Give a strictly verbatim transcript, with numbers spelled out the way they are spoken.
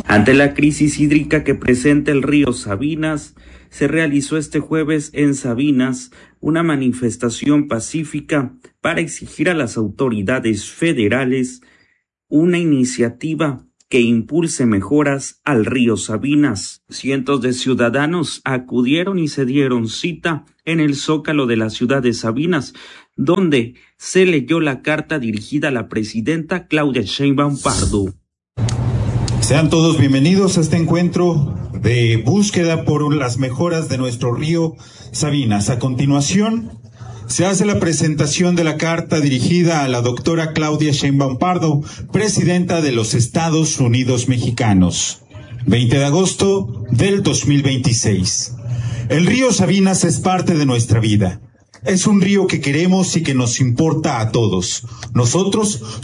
Ante la crisis hídrica que presenta el río Sabinas, se realizó este jueves en Sabinas una manifestación pacífica para exigir a las autoridades federales una iniciativa que impulse mejoras al río Sabinas. Cientos de ciudadanos acudieron y se dieron cita en el Zócalo de la ciudad de Sabinas, donde se leyó la carta dirigida a la presidenta Claudia Sheinbaum Pardo. Sean todos bienvenidos a este encuentro de búsqueda por las mejoras de nuestro río Sabinas. A continuación, se hace la presentación de la carta dirigida a la doctora Claudia Sheinbaum Pardo, presidenta de los Estados Unidos Mexicanos. veinte de agosto del dos mil veintiséis. El río Sabinas es parte de nuestra vida. Es un río que queremos y que nos importa a todos. Nosotros